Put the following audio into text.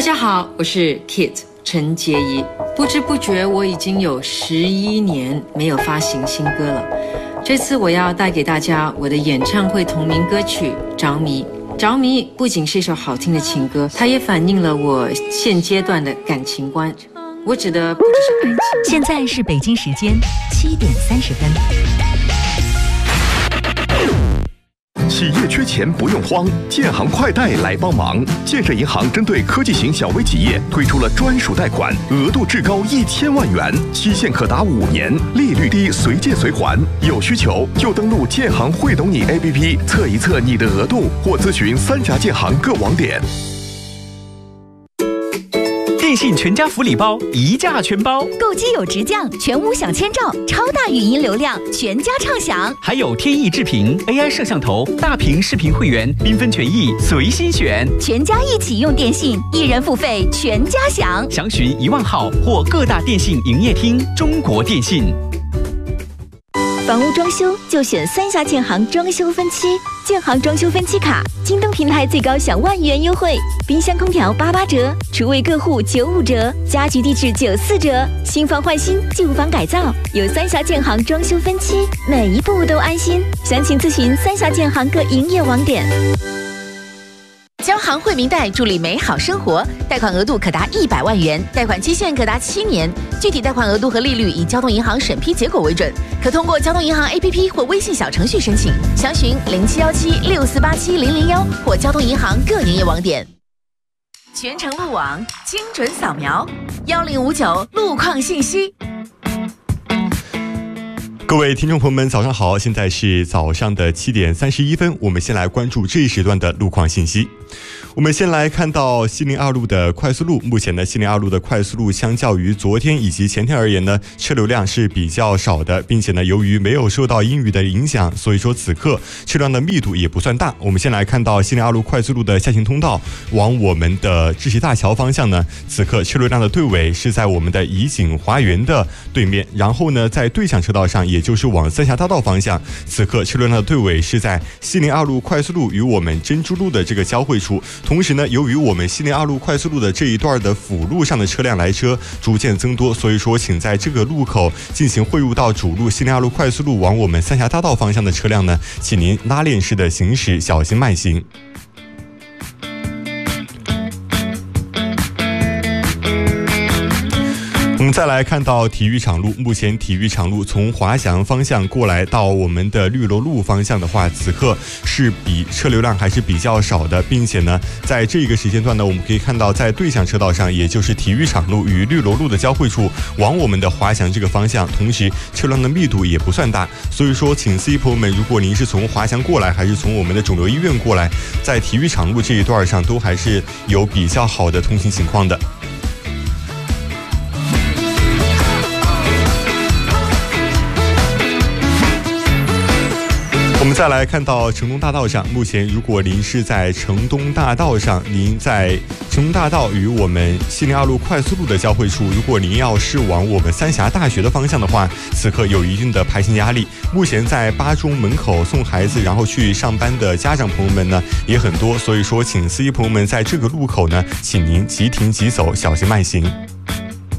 家好，我是 Kit 陈洁仪。不知不觉我已经有11年没有发行新歌了。这次我要带给大家我的演唱会同名歌曲《着迷》。着迷不仅是一首好听的情歌，它也反映了我现阶段的感情观。我指的不只是爱情。 现在是北京时间7点30分。 企业缺钱不用慌，建行快贷来帮忙。建设银行针对科技型小微企业推出了专属贷款，额度至高1000万元，期限可达5年，利率低，随借随还。有需求就登录建行会懂你 APP 测一测你的额度，或咨询3家建行各网点。 电信全家福利包一价全包， 购机有直降，全屋享千兆，超大语音流量，全家畅享。 还有天翼智屏 AI 摄像头、大屏视频会员，缤纷权益随心选。 全家一起用电信，一人付费全家享。 详询1万号或各大电信营业厅。中国电信。 房屋装修就选3峡建行装修分期，建行装修分期卡，京东平台最高享1万元优惠，冰箱空调88折，厨卫各户95折，家居地质94折，新房换新，旧房改造，有3峡建行装修分期，每一步都安心。详情咨询3峡建行各营业网点。 交行惠民贷助力美好生活，贷款额度可达100万元，贷款期限可达7年，具体贷款额度和利率以交通银行审批结果为准，可通过交通银行 APP 或微信小程序申请。详询071764870001或交通银行各营业网点。全程路网，精准扫描，1059路况信息。 各位听众朋友们，早上好！现在是早上的7点31分，我们先来关注这一时段的路况信息。我们先来看到西宁2路的快速路，目前呢，西宁2路的快速路相较于昨天以及前天而言呢，车流量是比较少的，并且呢，由于没有受到阴雨的影响，所以说此刻车辆的密度也不算大。我们先来看到西宁2路快速路的下行通道，往我们的智溪大桥方向呢，此刻车流量的队尾是在我们的怡景花园的对面，然后呢，在对向车道上，也就是往3峡大道方向，此刻车流量的队尾是在西宁2路快速路与我们珍珠路的这个交汇处。同时呢，由于我们西宁2路快速路的这一段的辅路上的车辆来车逐渐增多，所以说请在这个路口进行汇入到主路西宁2路快速路往我们3峡大道方向的车辆呢，请您拉链式的行驶，小心慢行。我们再来看到体育场路，目前体育场路从华翔方向过来到我们的绿楼路方向的话，此刻是比车流量还是比较少的，并且呢，在这个时间段呢，我们可以看到在对向车道上，也就是体育场路与绿楼路的交汇处，往我们的华翔这个方向，同时车辆的密度也不算大，所以说，请司机朋友们，如果您是从华翔过来，还是从我们的肿瘤医院过来，在体育场路这一段上，都还是有比较好的通行情况的。我们再来看到城东大道上，目前如果您是在城东大道上，您在城东大道与我们西宁2路快速路的交汇处，如果您要是往我们3峡大学的方向的话，此刻有一定的排行压力。目前在8中门口送孩子然后去上班的家长朋友们呢也很多，所以说请司机朋友们在这个路口呢，请您即停即走，小心慢行。